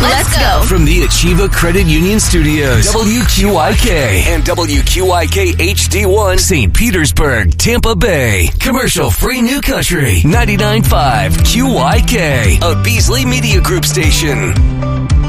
Let's go. From the Achieva Credit Union Studios, WQIK and WQIK HD1, St. Petersburg, Tampa Bay. Commercial-free New Country, 99.5 QIK, a Beasley Media Group station.